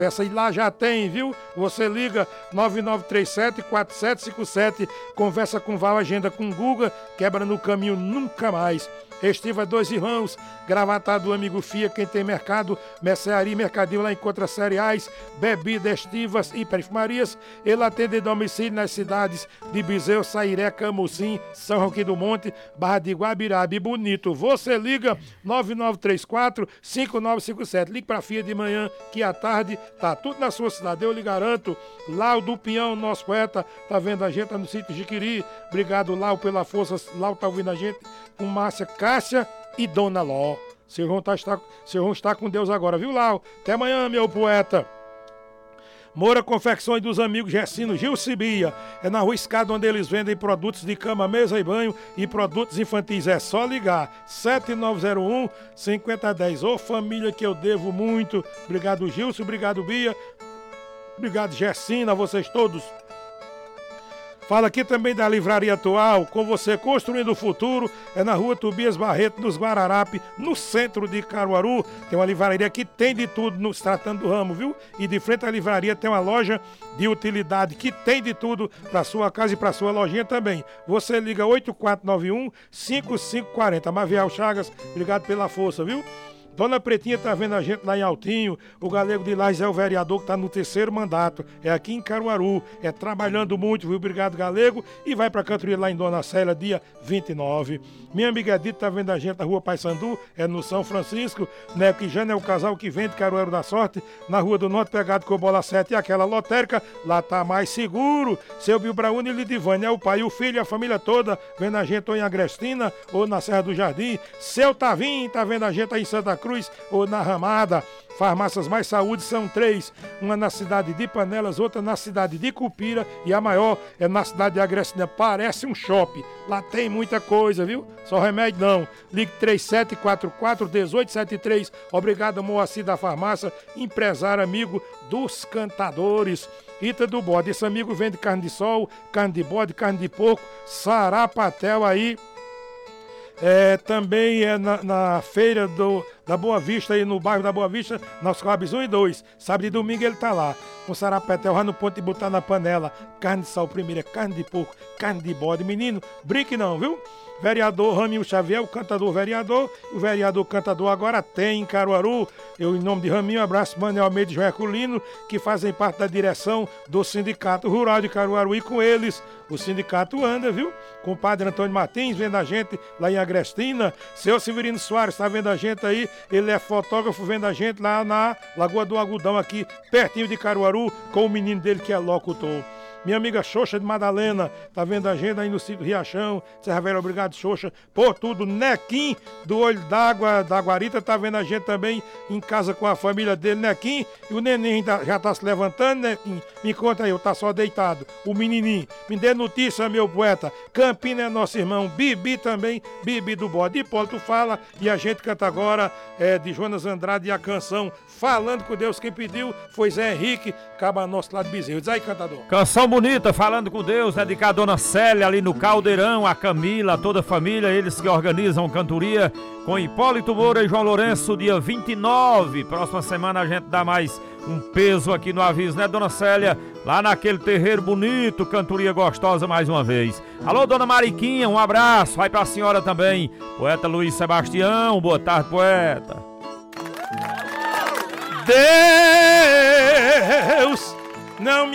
Essa aí lá já tem, viu? Você liga 9937-4757, conversa com Val, agenda com Guga, quebra no caminho nunca mais. Estiva 2 Irmãos, Gravatado do amigo Fia, quem tem mercado, mercearia, mercadinho lá encontra cereais, bebidas, estivas e perfumarias. Ele atende domicílio nas cidades de Bezerro, Sairé, Camucim, São Joaquim do Monte, Barra de Guabirabe, Bonito. Você liga 9934-5957. Ligue pra Fia de manhã, que à tarde tá tudo na sua cidade, eu lhe garanto. Lau do Pinhão, nosso poeta, tá vendo a gente, tá no sítio Jiquiri. Obrigado, Lau, pela força. Lau tá ouvindo a gente com Márcia, Cássia e Dona Ló. Seu João está com Deus agora, viu, Lau? Até amanhã, meu poeta. Moura Confecções dos amigos Gessino Gil Cibia. É na Rua Escada, onde eles vendem produtos de cama, mesa e banho e produtos infantis. É só ligar. 7901-5010. Ô, família que eu devo muito. Obrigado, Gilson. Obrigado, Bia. Obrigado, Gessina, a vocês todos. Fala aqui também da Livraria Atual, com você construindo o futuro. É na Rua Tobias Barreto, nos Guararape, no centro de Caruaru. Tem uma livraria que tem de tudo, se tratando do ramo, viu? E de frente à livraria tem uma loja de utilidade que tem de tudo para sua casa e para sua lojinha também. Você liga 8491-5540. Mavial Chagas, obrigado pela força, viu? Dona Pretinha tá vendo a gente lá em Altinho. O Galego de Lages é o vereador que tá no 3º mandato. É aqui em Caruaru. É trabalhando muito, viu? Obrigado, Galego. E vai pra cantoria lá em Dona Célia, dia 29. Minha amiga Edith tá vendo a gente na Rua Paissandu. É no São Francisco. Né? Que já é o casal que vende Caruaru da Sorte. Na Rua do Norte, pegado com bola 7 e aquela lotérica. Lá tá mais seguro. Seu Bilbraúne e Lidivane é o pai e o filho, a família toda. Vendo a gente ou em Agrestina ou na Serra do Jardim. Seu Tavim tá vendo a gente aí em Santa Cruz ou na Ramada. Farmácias Mais Saúde são 3, uma na cidade de Panelas, outra na cidade de Cupira e a maior é na cidade de Agrestina. Parece um shopping, lá tem muita coisa, viu? Só remédio não. Ligue 3744-1873. Obrigado, Moacir da Farmácia, empresário amigo dos cantadores. Ita do Bode, esse amigo vende carne de sol, carne de bode, carne de porco, sarapatel aí. Também é na feira da Boa Vista, aí no bairro da Boa Vista, nas Coabs 1 e 2. Sábado e domingo ele tá lá, com sarapatel, já no ponto de botar na panela. Carne de sal primeiro, carne de porco, carne de bode. Menino, brinque não, viu? Vereador Raminho Xavier, o cantador vereador, o vereador cantador agora tem em Caruaru. Eu, em nome de Raminho, abraço Manuel Almeida e João Herculino, que fazem parte da direção do Sindicato Rural de Caruaru, e com eles o sindicato anda, viu? Com o padre Antônio Martins, vendo a gente lá em Agrestina. Seu Severino Soares está vendo a gente aí, ele é fotógrafo, vendo a gente lá na Lagoa do Agudão, aqui pertinho de Caruaru, com o menino dele que é locutor. Minha amiga Xoxa de Madalena, tá vendo a gente aí no sítio Riachão. Serra Velha, obrigado, Xoxa, por tudo. Nequim, do Olho d'Água, da Guarita, tá vendo a gente também em casa com a família dele, Nequim. E o neném já tá se levantando, Nequim. Me conta aí, eu tá só deitado. O menininho, me dê notícia, meu poeta. Campina é nosso irmão, Bibi também, Bibi do Bode. Hipólito fala e a gente canta agora de Jonas Andrade e a canção Falando com Deus. Quem pediu foi Zé Henrique, caba nosso lá de Bezerro. Diz aí, cantador. Canção bonita, Falando com Deus, dedicada a Dona Célia ali no Caldeirão, a Camila, toda a família, eles que organizam cantoria com Hipólito Moura e João Lourenço, dia 29. Próxima semana a gente dá mais um peso aqui no aviso, né, Dona Célia? Lá naquele terreiro bonito, cantoria gostosa mais uma vez. Alô, Dona Mariquinha, um abraço, vai pra senhora também. Poeta Luiz Sebastião, boa tarde, poeta. Deus não me